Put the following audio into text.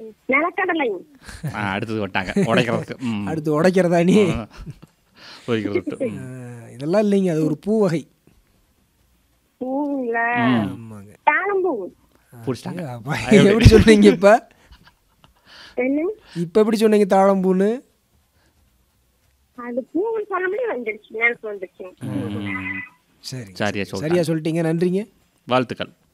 நிலக்கடலை. அடுத்தது விட்டாங்க உடைக்கிறதுக்கு. அடுத்து உடைக்கிறதா நீ? உடைக்கிறது. இதெல்லாம் இல்லைங்க, அது ஒரு பூ வகை. பூவுல ஆமாங்க. தாழம்பூ. பிடிச்சிட்டாங்க. அப்பா, எப்படி சொன்னீங்க இப்ப? என்ன இப்ப எப்படி சொன்னீங்க தாழம்பூன்னு? அது பூவுன்னு சொல்ல முடியும், வந்துடுச்சு, நினைப்பு வந்துடுச்சு. சரி, சரியா சொல்லிட்டாங்க. சரியா சொல்லிட்டீங்க, நன்றிங்க. வாழ்த்துக்கள்.